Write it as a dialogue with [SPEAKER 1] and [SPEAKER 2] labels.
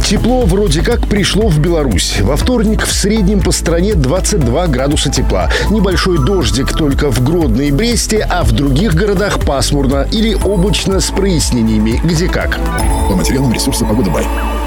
[SPEAKER 1] Тепло вроде как пришло в Беларусь. Во вторник в среднем по стране 22 градуса тепла. Небольшой дождик только в Гродно и Бресте, а в других городах пасмурно или облачно с прояснениями, где как.
[SPEAKER 2] По материалам ресурса «Погода Бай».